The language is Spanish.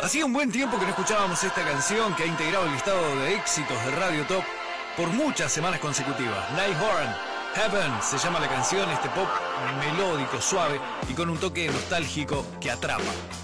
Hacía un buen tiempo que no escuchábamos esta canción que ha integrado el listado de éxitos de Radio Top por muchas semanas consecutivas. Nighthorn, Heaven se llama la canción, este pop melódico, suave y con un toque nostálgico que atrapa.